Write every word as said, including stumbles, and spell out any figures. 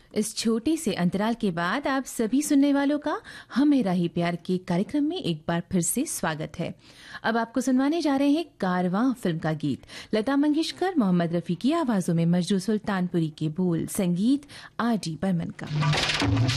इस छोटे से अंतराल के बाद आप सभी सुनने वालों का हम मेरा ही प्यार के कार्यक्रम में एक बार फिर से स्वागत है। अब आपको सुनवाने जा रहे हैं कारवां फिल्म का गीत। लता मंगेशकर, मोहम्मद रफी की आवाजों में मजरू सुल्तानपुरी के बोल, संगीत आर डी बर्मन का।